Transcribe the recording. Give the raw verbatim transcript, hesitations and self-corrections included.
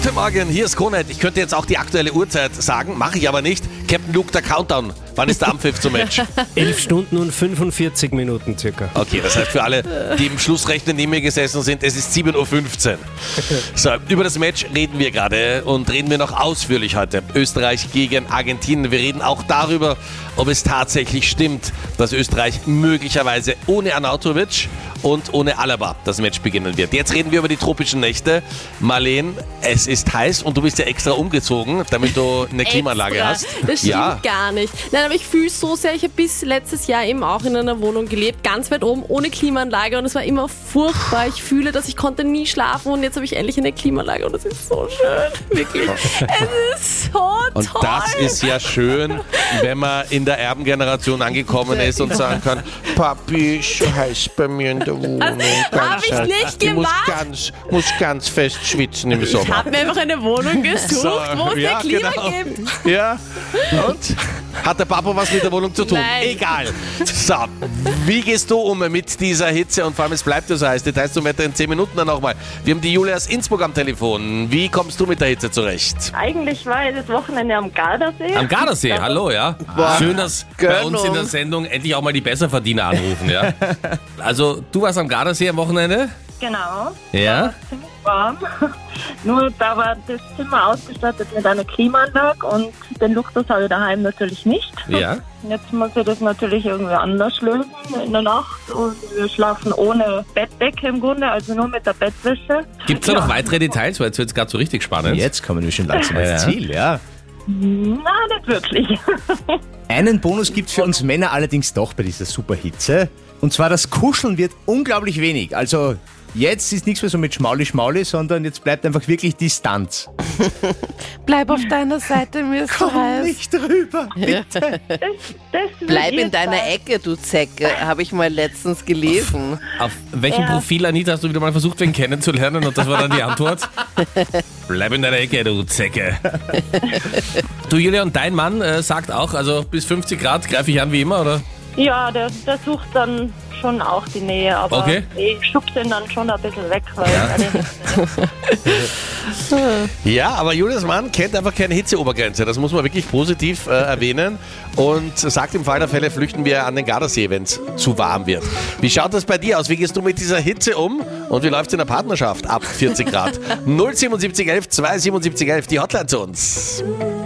Guten Morgen, hier ist Konet. Ich könnte jetzt auch die aktuelle Uhrzeit sagen, mache ich aber nicht. Captain Luke, der Countdown. Wann ist der Anpfiff zum Match? Elf Stunden und fünfundvierzig Minuten circa. Okay, das heißt für alle, die im Schlussrechnen neben mir gesessen sind, es ist sieben Uhr fünfzehn. So, über das Match reden wir gerade und reden wir noch ausführlich heute. Österreich gegen Argentinien. Wir reden auch darüber, ob es tatsächlich stimmt, dass Österreich möglicherweise ohne Arnautovic und ohne Alaba das Match beginnen wird. Jetzt reden wir über die tropischen Nächte. Marleen, es ist heiß und du bist ja extra umgezogen, damit du eine Klimaanlage extra. hast. Das stimmt ja. gar nicht. Nein, aber ich fühle es so sehr. Ich habe bis letztes Jahr eben auch in einer Wohnung gelebt, ganz weit oben, ohne Klimaanlage und es war immer furchtbar. Ich fühle, dass ich konnte nie schlafen und jetzt habe ich endlich eine Klimaanlage und das ist so schön. Wirklich. Es ist so Und toll. das ist ja schön, wenn man in der Erbengeneration angekommen ist und sagen kann, Papi, ist so heiß bei mir in der Wohnung. Hab ich heiß. nicht Ich muss gemacht. ganz, muss ganz fest schwitzen im Ich Sommer. habe mir einfach eine Wohnung gesucht, So, wo es ja, eine Klima genau. gibt. Ja, und? Hat der Papa was mit der Wohnung zu tun? Nein. Egal. So, wie gehst du um mit dieser Hitze und vor allem es bleibt ja so heiß? Details zum Wetter in zehn Minuten dann nochmal. Wir haben die Julia aus Innsbruck am Telefon. Wie kommst du mit der Hitze zurecht? Eigentlich war ich das Wochenende am Gardasee. Am Gardasee, hallo, ja. Schön, dass bei uns in der Sendung endlich auch mal die Besserverdiener anrufen, ja. Also, du warst am Gardasee am Wochenende? Genau. Ja. Ziemlich warm. Nur da war das Zimmer ausgestattet mit einer Klimaanlage und den Luxus habe ich daheim natürlich nicht. Ja. Jetzt muss ich das natürlich irgendwie anders lösen in der Nacht und wir schlafen ohne Bettdecke im Grunde, also nur mit der Bettwäsche. Gibt es da noch weitere Details, weil jetzt wird es gerade so richtig spannend. Jetzt kommen wir schon langsam Ja. ans Ziel, ja. Na, nicht wirklich. Einen Bonus gibt es für uns Männer allerdings doch bei dieser Superhitze. Und zwar das Kuscheln wird unglaublich wenig. Also jetzt ist nichts mehr so mit Schmauli-Schmauli, sondern jetzt bleibt einfach wirklich Distanz. Bleib auf deiner Seite, mir ist so heiß. nicht drüber, bitte. Das, das Bleib wird in deiner sein. Ecke, du Zecke, habe ich mal letztens gelesen. Auf welchem Ja. Profil, Anita, hast du wieder mal versucht, wen kennenzulernen? Und das war dann die Antwort? Bleib in deiner Ecke, du Zecke. Du, Julia, und dein Mann äh, sagt auch, also bis fünfzig Grad greife ich an wie immer, oder? Ja, der, der sucht dann schon auch die Nähe, aber Okay. ich schubse ihn dann schon ein bisschen weg, weil Ja, aber Julias Mann kennt einfach keine Hitzeobergrenze. Das muss man wirklich positiv äh, erwähnen und sagt, im Fall der Fälle flüchten wir an den Gardasee, wenn es zu warm wird. Wie schaut das bei dir aus? Wie gehst du mit dieser Hitze um und wie läuft es in der Partnerschaft ab vierzig Grad? null sieben sieben eins eins zwei sieben sieben eins eins, die Hotline zu uns.